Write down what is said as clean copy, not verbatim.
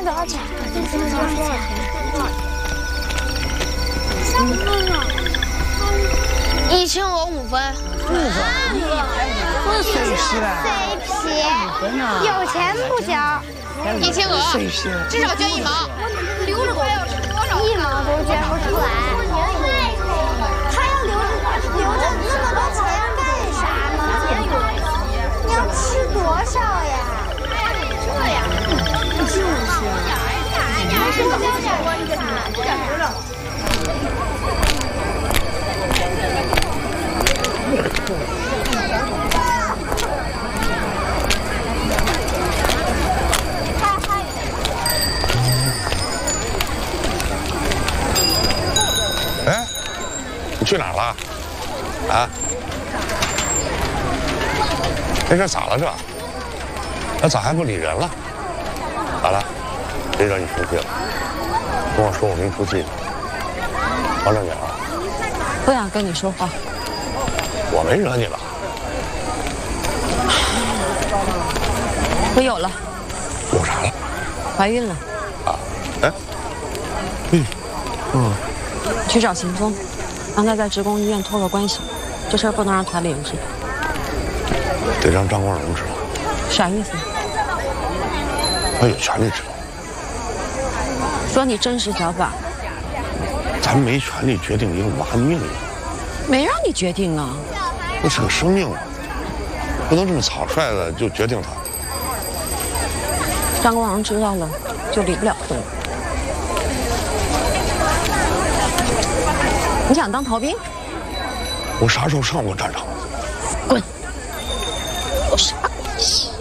多少钱？ 你请我5分。 不随时了。 有钱不交。 一千鹅，至少捐1毛。留着多少 ？1毛都捐不出来。他要留着那么多钱要干啥呢？你要吃多少呀？ 这样。 就是。 多交点儿干啥？ 哎，你去哪儿了？啊？这咋了这？那咋还不理人了？咋了？谁惹你生气了？跟我说我没出气。我正经。 不想跟你说话。 我没惹你吧？ 我有了。 有啥了？ 怀孕了。 啊？哎。 去找秦风，让他在职工医院托个关系，这事儿不能让团里人知道。 得让张光荣知道。 啥意思？ 他有权利知道。 说你真实想法。 咱没权利决定一个娃的命运。 没让你决定啊。 那是个生命啊，不能这么草率的就决定它。 张光荣知道了，就离不了婚。你想当逃兵？ 我啥时候上过战场？ 滚！有啥关系？